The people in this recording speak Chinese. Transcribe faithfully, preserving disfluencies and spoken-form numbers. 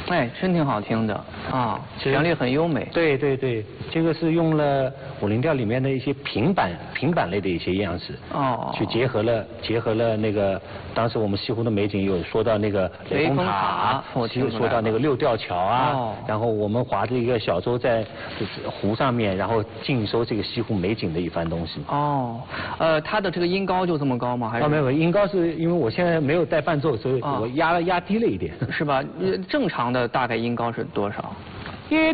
哎，真挺好听的啊，旋律很优美。 对对对，这个是用了武林调里面的一些平板平板类的一些样式， 哦， 去结合了结合了那个当时我们西湖的美景，有说到那个雷峰塔，有说到那个六吊桥啊，哦、然后我们划着一个小舟在湖上面，然后尽收这个西湖美景的一番东西。 哦，呃，它的这个音高就这么高吗？还是？ 哦，没有，音高是因为我现在没有带伴奏，所以我压了压低了一点。 是吧？正常的大概音高是多少？